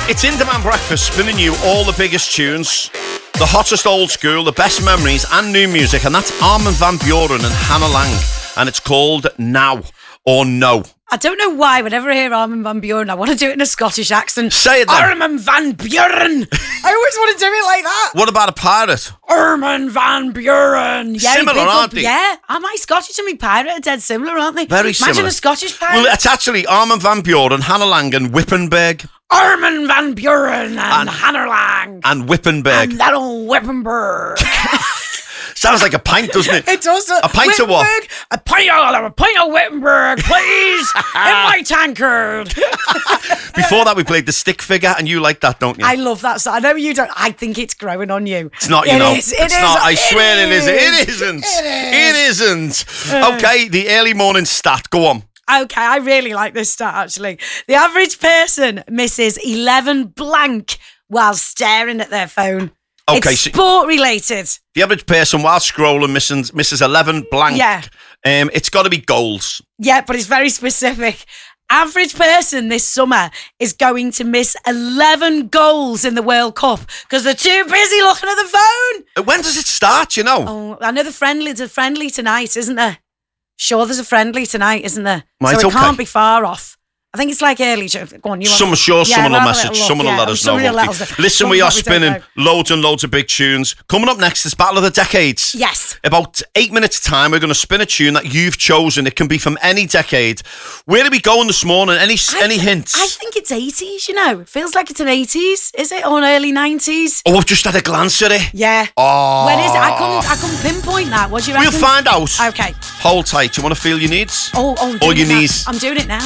It's In Demand Breakfast, spinning you all the biggest tunes, the hottest old school, the best memories and new music, and that's Armin van Buuren and Hannah Lang, and it's called Now or No. I don't know why, whenever I hear Armin van Buuren, I want to do it in a Scottish accent. Say it then. Armin van Buuren. I always want to do it like that. What about a pirate? Armin van Buuren. Yeah, Similar, aren't they? Yeah. Am I Scottish and me pirate are dead similar, aren't they? Very Imagine similar. a Scottish pirate. Well, it's actually Armin van Buuren, Hannah Lang and Wippenberg. Armin van Buuren and Hannah Lang. And Wippenberg. And that old Wippenberg. Sounds like a pint, doesn't it? It does. A pint of what? A pint of Wittenberg, please, in my tankard. Before that, we played the stick figure, and you like that, don't you? I love that song. I know you don't. I think it's growing on you. It's not, It know. is. It's not. I swear it is. It isn't. It isn't. Okay, the early morning stat. Go on. Okay, I really like this stat, actually. The average person misses 11 blank while staring at their phone. Okay, it's sport related. The average person, while scrolling, misses 11 blank. Yeah. It's got to be goals. Yeah, but it's very specific. Average person this summer is going to miss 11 goals in the World Cup because they're too busy looking at the phone. When does it start, you know? Oh, I know there's a friendly tonight, isn't there? Sure, there's a friendly tonight, isn't there? Right, so it okay. can't be far off. I think it's like early. Go on, Someone will message. Someone will let us know. Listen, we are spinning loads and loads of big tunes. Coming up next is Battle of the Decades. Yes. About 8 minutes' time, we're going to spin a tune that you've chosen. It can be from any decade. Where are we going this morning? Any hints? I think it's 80s, you know. It feels like it's an 80s. Is it? Or an early 90s? Oh, I've just had a glance at it. Yeah. Oh. When is it? I couldn't pinpoint that. What do you reckon? We'll find out. Okay. Hold tight. Do you want to feel your needs? Oh, or your knees? I'm doing it now.